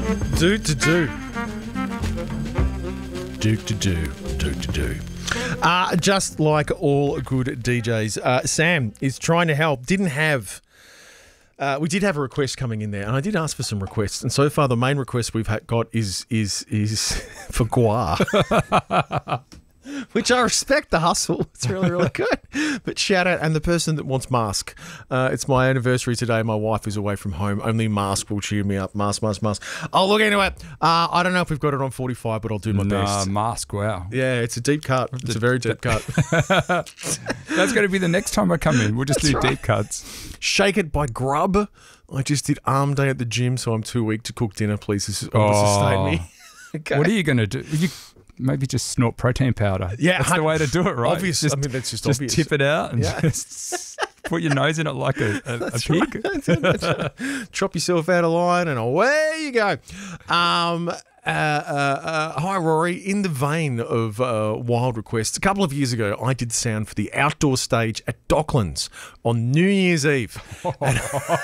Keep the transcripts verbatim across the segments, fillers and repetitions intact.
Do to do. Do to do. Do to do. Uh, just like all good D Js, uh, Sam is trying to help. Didn't have. Uh, we did have a request coming in there, and I did ask for some requests. And so far, the main request we've ha- got is is is for Gua. Which I respect the hustle. It's really, really good. But shout out, and the person that wants mask. Uh, it's my anniversary today. My wife is away from home. Only mask will cheer me up. Mask, mask, mask. I'll look into it. Uh, I don't know if we've got it on forty-five, but I'll do my nah, best. Mask, wow. Yeah, it's a deep cut. It's a very deep cut. That's going to be the next time I come in. We'll just That's do right. deep cuts. Shake It by Grub. I just did arm day at the gym, so I'm too weak to cook dinner. Please sustain Oh. me. Okay. What are you going to do? You maybe just snort protein powder. Yeah, that's the way to do it, right? Obvious. Just, I mean, that's just, just obvious. tip it out and Yeah. just put your nose in it like a, a, a pig. Right. That's right. Chop yourself out of line and away you go. Um, uh, uh, uh, hi, Rory. In the vein of uh, wild requests, a couple of years ago, I did sound for the outdoor stage at Docklands on New Year's Eve. and,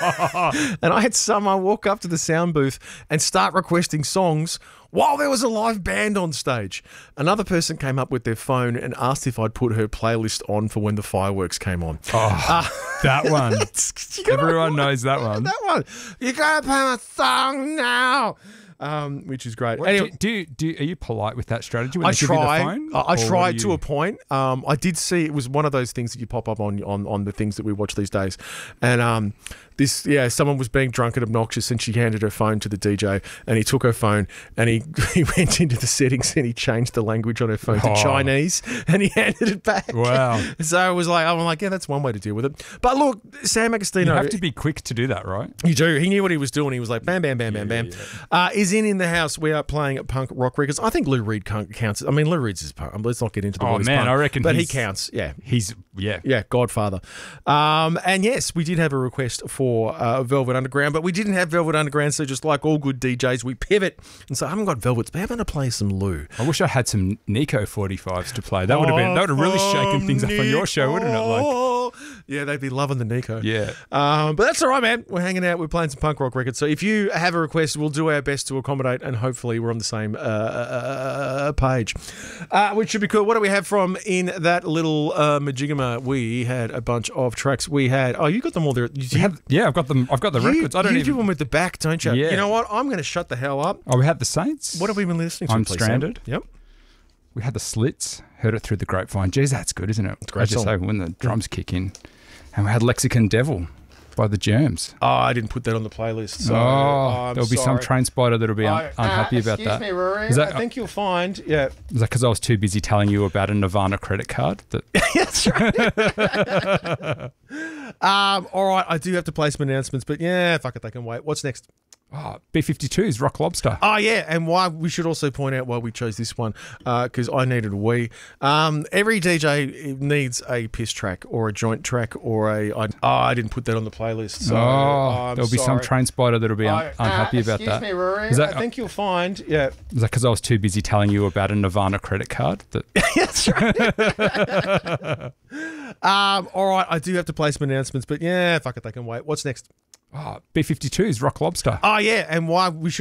and I had someone walk up to the sound booth and start requesting songs while there was a live band on stage. Another person came up with their phone and asked if I'd put her playlist on for when the fireworks came on. Oh, Uh, that one. you gotta- Everyone knows that one. that one. You gotta play my song now. Um, which is great. What, Anyway, do, do, do are you polite with that strategy when I they give you the try. phone? I, I Or try what do to you- a point. Um, I did see it was one of those things that you pop up on on, on the things that we watch these days, and um, this yeah, someone was being drunk and obnoxious, and she handed her phone to the D J, and he took her phone and he he went into the settings and he changed the language on her phone to Oh. Chinese, and he handed it back. Wow. So I was like, I'm like, yeah, that's one way to deal with it. But look, Sam Agostino, You have to be quick to do that, right? You do. He knew what he was doing. He was like, bam, bam, bam, bam, bam. Uh, is in in the house. We are playing at Punk Rock Records. I think Lou Reed con- counts. I mean, Lou Reed's his punk. Let's not get into the Oh, what is man, punk, I reckon But he he's- counts. Yeah. He's, yeah. Yeah, Godfather. Um, and yes, we did have a request for uh, Velvet Underground, but we didn't have Velvet Underground, so just like all good D Js, we pivot. And so I haven't got Velvets, but how about to play some Lou? I wish I had some Nico forty-fives to play. That would have been that would have really shaken things up on your show, wouldn't it? Like, yeah, they'd be loving the Nico. yeah. Um, but that's all right, man. We're hanging out. We're playing some punk rock records. So if you have a request, we'll do our best to accommodate, and hopefully we're on the same uh, uh, page, uh, which should be cool. What do we have from in that little uh, majigama? We had a bunch of tracks. We had. Oh, you got them all there. You, We have, yeah, I've got them. I've got the you, records. I don't you even. do them with the back, don't you? Yeah. You know what? I'm going to shut the hell up. Oh, we had the Saints. What have we been listening to? I'm please, Sam? Stranded. Yep. We had the Slits. Heard it through the grapevine. Geez, that's good, isn't it? It's a great just song. say when the drums kick in. And we had Lexicon Devil by the Germs. Oh, I didn't put that on the playlist. So oh, I'm there'll be some sorry. train spider that'll be un- I- unhappy uh, about excuse that. me, Rory. Is that- I think you'll find. Yeah. Is that because I was too busy telling you about a Nirvana credit card? That That's right. um, all right, I do have to play some announcements, but yeah, fuck it, they can wait. What's next? oh, B fifty-two's Rock Lobster. Oh, yeah, and why we should also point out why we chose this one, because I needed a wee. Um, every D J needs a piss track or a joint track or a... I, oh, I didn't put that on the playlist, so oh, I'm there'll be some sorry. train spider that'll be un- I- unhappy uh, about excuse that. me, Rory. Is that- I think you'll find... Yeah. Is that because I was too busy telling you about a Nirvana credit card? That That's right. um, all right, I do have to play some announcements, but yeah, fuck it, they can wait. What's next? oh, B fifty-two's Rock Lobster. Oh, yeah, and why we should